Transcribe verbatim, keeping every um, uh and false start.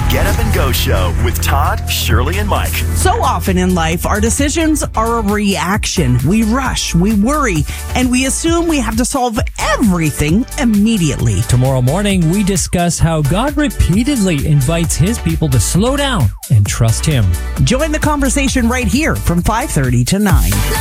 Get Up and Go Show with Todd, Shirley, and Mike. So often in life, our decisions are a reaction. We rush, we worry, and we assume we have to solve everything immediately. Tomorrow morning, we discuss how God repeatedly invites his people to slow down and trust him. Join the conversation right here from five thirty to nine.